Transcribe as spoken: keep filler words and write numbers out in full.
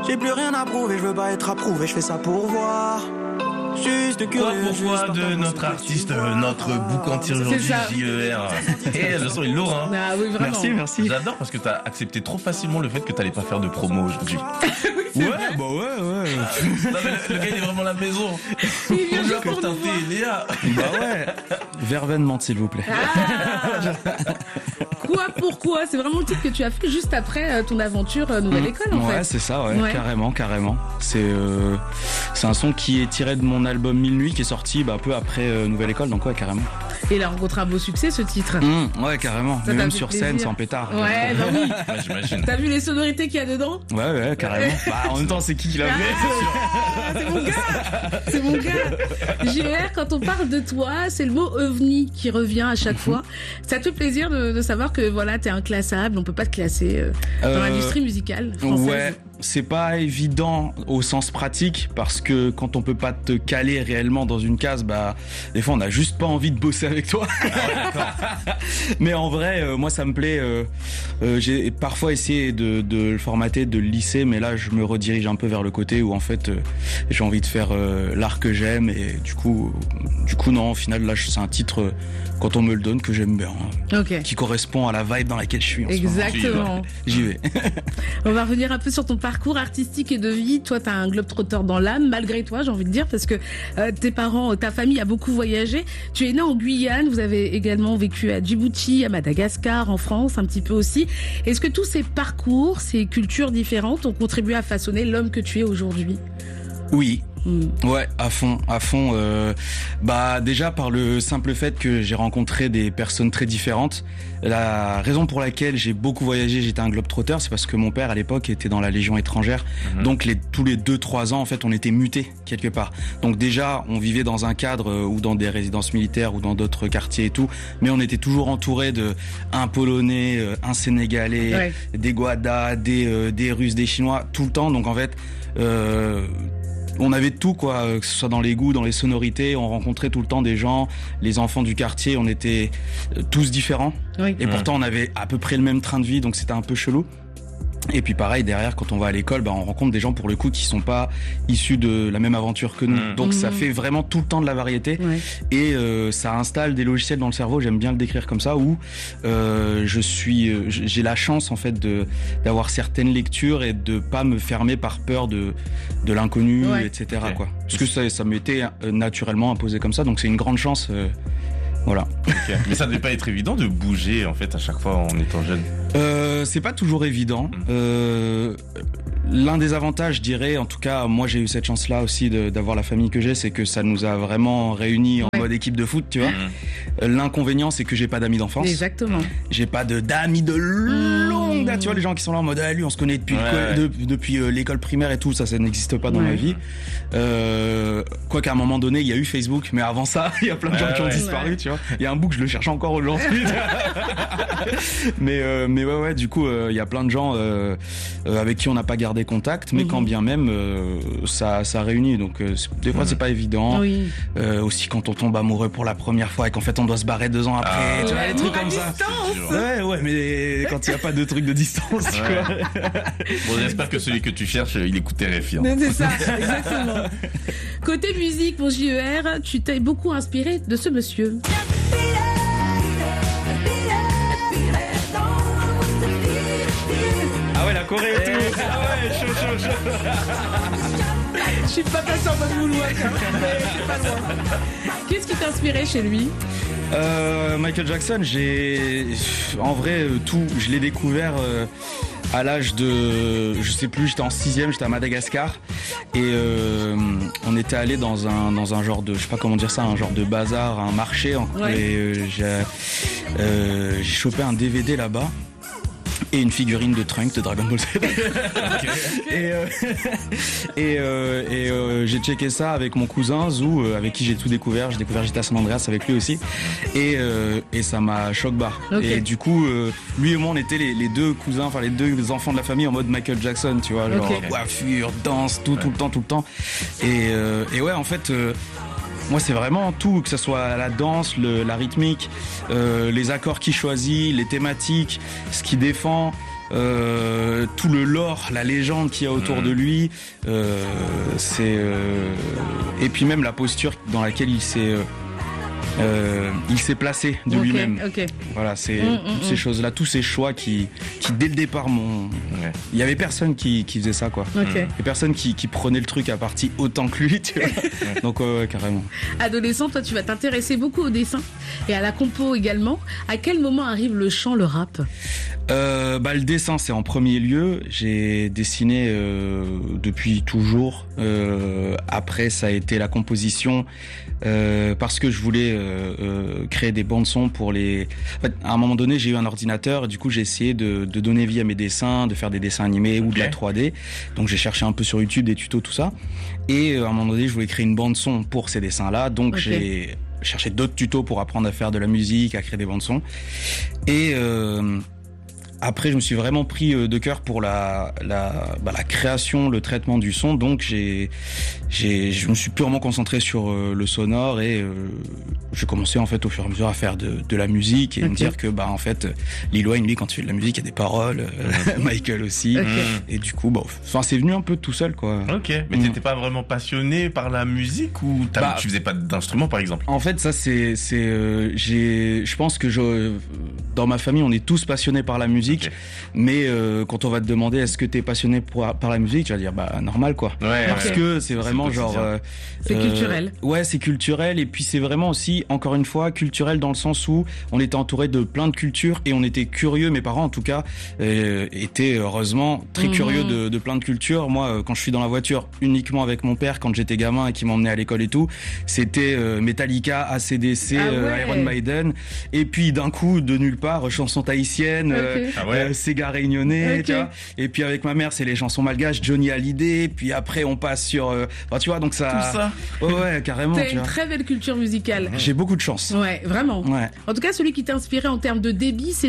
J'ai plus rien à prouver, je veux pas être approuvé, je fais ça pour voir. Juste Quoi pourquoi de notre artiste, notre boucantier aujourd'hui, J E R. Et le son est lourd, hein. Ah oui, vraiment. Merci, merci. J'adore parce que t'as accepté trop facilement le fait que t'allais pas faire de promo aujourd'hui. Ouais, bah ouais, ouais. Non, mais le, le gars, il est vraiment à la maison. Il vient On lui juste a pour nous contenté voir. Léa. Bah ouais. Vervènement, s'il vous plaît. Ah Quoi pourquoi? C'est vraiment le titre que tu as fait juste après euh, ton aventure euh, Nouvelle École, en Ouais, fait. c'est ça, ouais, Ouais. carrément, carrément. C'est euh, c'est un son qui est tiré de mon album Mille Nuits qui est sorti bah, un peu après euh, Nouvelle École, donc ouais, carrément. Et il a rencontré un beau succès, ce titre. Mmh, ouais, carrément. Ça Mais t'a même fait sur plaisir. scène, sans pétard. Ouais, bah oui. Ouais, j'imagine. T'as vu les sonorités qu'il y a dedans? Ouais, ouais, carrément. Bah, en même temps, c'est qui qui l'a fait? Ah, c'est mon gars, c'est mon gars. J E R, quand on parle de toi, c'est le mot ovni qui revient à chaque fois. Ça te fait plaisir de, de savoir que voilà, t'es inclassable, on peut pas te classer euh, dans Euh, l'industrie musicale française. Ouais, c'est pas évident au sens pratique parce que quand on peut pas te caler réellement dans une case, bah des fois on a juste pas envie de bosser avec toi. Mais en vrai, euh, moi ça me plaît. Euh, euh, j'ai parfois essayé de, de le formater, de le lisser, mais là je me redirige un peu vers le côté où en fait euh, j'ai envie de faire euh, l'art que j'aime et du coup, du coup non, au final là c'est un titre euh, quand on me le donne que j'aime bien, hein, Ok. qui correspond à la vibe dans laquelle je suis. En ce moment. Exactement. J'y vais. On va revenir un peu sur ton parcours artistique et de vie. Toi, t'as un globe-trotter dans l'âme, malgré toi, j'ai envie de dire, parce que euh, tes parents, ta famille a beaucoup voyagé. Tu es né en Guyane, vous avez également vécu à Djibouti, à Madagascar, en France, un petit peu aussi. Est-ce que tous ces parcours, ces cultures différentes ont contribué à façonner l'homme que tu es aujourd'hui? Oui. Hmm. Ouais, à fond, à fond. Euh, bah déjà par le simple fait que j'ai rencontré des personnes très différentes. La raison pour laquelle j'ai beaucoup voyagé, j'étais un globe-trotter, c'est parce que mon père à l'époque était dans la Légion étrangère. Mhm. Donc les, tous les deux trois ans en fait, on était mutés quelque part. Donc déjà, on vivait dans un cadre euh, ou dans des résidences militaires ou dans d'autres quartiers et tout, mais on était toujours entouré de un Polonais, euh, un Sénégalais, Ouais. des Guadas, des euh, des Russes, des Chinois, tout le temps. Donc en fait. Euh, on avait tout quoi, que ce soit dans les goûts, dans les sonorités, on rencontrait tout le temps des gens, les enfants du quartier, on était euh, tous différents Oui. et pourtant on avait à peu près le même train de vie donc c'était un peu chelou. Et puis pareil derrière quand on va à l'école, bah on rencontre des gens pour le coup qui sont pas issus de la même aventure que nous. Mmh. Donc ça Mmh. fait vraiment tout le temps de la variété Ouais. et euh, ça installe des logiciels dans le cerveau, j'aime bien le décrire comme ça où euh, je suis euh, j'ai la chance en fait de d'avoir certaines lectures et de pas me fermer par peur de de l'inconnu, Ouais. et cetera Ok. quoi. Parce que ça ça m'était euh, naturellement imposé comme ça donc c'est une grande chance euh, voilà. Ok. Mais ça devait pas être évident de bouger en fait à chaque fois en étant jeune. Euh, c'est pas toujours évident. Euh, l'un des avantages, je dirais, en tout cas, moi j'ai eu cette chance-là aussi de, d'avoir la famille que j'ai, c'est que ça nous a vraiment réunis en Ouais. mode équipe de foot, tu vois. Mhm. Euh, L'inconvénient, c'est que j'ai pas d'amis d'enfance. Exactement. J'ai pas de d'amis de longue date. Tu vois, les gens qui sont là en mode ah lui, on se connaît depuis Ouais, le ouais. co- de- depuis euh, l'école primaire et tout, ça, ça n'existe pas dans Ouais. ma vie. Euh, quoi qu'à un moment donné, il y a eu Facebook, mais avant ça, il y a plein de gens Ouais, qui ont ouais. disparu, Ouais. tu vois. Il y a un book, je le cherche encore aujourd'hui. mais euh, mais ouais ouais, du coup, euh, il y a plein de gens euh, euh, avec qui on n'a pas gardé contact, mais Mhm. quand bien même, euh, ça ça réunit. Donc euh, c'est- des fois, Mhm. c'est pas évident. Oui. Euh, aussi quand on tombe amoureux pour la première fois et qu'en fait on doit se barrer deux ans après, Ah, tu vois, Ouais, des trucs amour à comme ça. distance. Ouais, ouais, mais quand il n'y a pas de truc de distance, tu Ouais. vois. Bon, j'espère que celui que tu cherches, il écoute T R F I. hein. Non, c'est ça, exactement. Côté musique, pour J E R, tu t'es beaucoup inspiré de ce monsieur. Ah ouais, la Corée et tout. Ah ouais, chaud, chaud, chaud. Je suis pas passé en mode moulouette, hein, mais c'est pas loin. Qu'est-ce qui t'inspirait chez lui? Euh, Michael Jackson, j'ai en vrai euh, tout, je l'ai découvert euh, à l'âge de, je sais plus, j'étais en sixième, j'étais à Madagascar et euh, on était allé dans un dans un genre de, je sais pas comment dire ça, un genre de bazar, un marché en- Ouais. et euh, j'ai euh, j'ai chopé un D V D là-bas. Et une figurine de Trunks de Dragon Ball Z. Et, euh, et, euh, et euh, j'ai checké ça avec mon cousin Zou, euh, avec qui j'ai tout découvert. J'ai découvert J'étais à San Andreas avec lui aussi. Et, euh, et ça m'a choc barre. Ok. Et du coup, euh, lui et moi, on était les, les deux cousins, enfin les deux enfants de la famille en mode Michael Jackson, tu vois, genre Ok. coiffure, danse, tout, tout le temps, tout le temps. Et, euh, et ouais, en fait. Euh, Moi, c'est vraiment tout, que ce soit la danse, le, la rythmique, euh, les accords qu'il choisit, les thématiques, ce qu'il défend. euh, tout le lore, la légende qu'il y a autour mmh. de lui, euh, c'est euh, et puis même la posture dans laquelle il s'est euh, Euh, il s'est placé de okay, lui-même. Okay. Voilà, c'est mmh, toutes mmh. ces choses-là, tous ces choix qui, qui dès le départ, m'ont... Ouais. Il y avait personne qui, qui faisait ça, quoi. Okay. Et personne qui, qui prenait le truc à partie autant que lui, tu vois. Donc, euh, ouais, carrément. Adolescent, toi, tu vas t'intéresser beaucoup au dessin et à la compo également. À quel moment arrive le chant, le rap ? Euh, bah, le dessin, c'est en premier lieu. J'ai dessiné euh, depuis toujours. Euh, après, ça a été la composition euh, parce que je voulais euh, euh, créer des bandes son pour les. En fait, à un moment donné, j'ai eu un ordinateur. Et du coup, j'ai essayé de, de donner vie à mes dessins, de faire des dessins animés okay. ou de la trois D. Donc, j'ai cherché un peu sur YouTube des tutos, tout ça. Et euh, à un moment donné, je voulais créer une bande son pour ces dessins-là. Donc, okay. j'ai cherché d'autres tutos pour apprendre à faire de la musique, à créer des bandes son. Et euh, après, je me suis vraiment pris de cœur pour la la bah, la création, le traitement du son. Donc j'ai j'ai je me suis purement concentré sur euh, le sonore et euh, j'ai commencé en fait au fur et à mesure à faire de de la musique et okay. me dire que bah en fait Lil Wayne, lui, quand tu fais de la musique, il y a des paroles, euh, Michael aussi. Okay. Et du coup, bon, enfin c'est venu un peu tout seul, quoi. Ok, mais mmh. t'étais pas vraiment passionné par la musique ou bah, tu faisais pas d'instrument, par exemple? En fait, ça c'est c'est euh, j'ai je pense que je dans ma famille, on est tous passionnés par la musique. Okay. Mais euh, quand on va te demander est-ce que t'es passionné pour, par la musique, tu vas dire bah normal quoi. Ouais, parce okay. que c'est vraiment c'est genre. Euh, c'est euh, culturel. Ouais, c'est culturel et puis c'est vraiment aussi encore une fois culturel dans le sens où on était entouré de plein de cultures et on était curieux. Mes parents en tout cas euh, étaient heureusement très mmh. curieux de, de plein de cultures. Moi, quand je suis dans la voiture uniquement avec mon père quand j'étais gamin et qui m'emmenait à l'école et tout, c'était euh, Metallica, A C D C, ah ouais. euh, Iron Maiden et puis d'un coup de nulle part chanson tahitienne. Okay. Euh, Ah ouais. euh, Sega réunionnais, okay. tu vois. Et puis avec ma mère, c'est les chansons malgaches, Johnny Hallyday. Puis après, on passe sur, euh... enfin, tu vois, donc ça. Tout ça. Ouais, ouais, carrément. T'as tu une vois. très belle culture musicale. J'ai beaucoup de chance. Ouais, vraiment. Ouais. En tout cas, celui qui t'a inspiré en termes de débit, c'est